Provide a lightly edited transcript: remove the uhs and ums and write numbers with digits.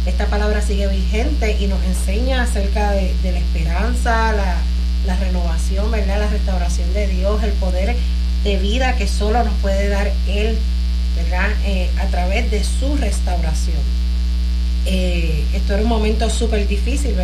esta palabra sigue vigente y nos enseña acerca de la esperanza, la renovación, ¿verdad? La restauración de Dios, el poder de vida que solo nos puede dar Él, ¿verdad? A través de su restauración. Esto era un momento súper difícil, ¿verdad?